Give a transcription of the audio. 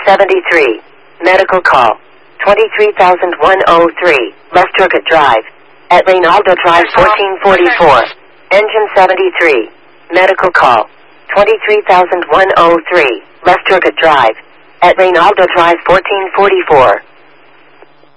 73. Medical call. 23103. West Turcotte Drive. At Reynaldo Drive 1444. Engine 73. Medical call. 23103. West Turcotte Drive. At Reynaldo Drive 1444.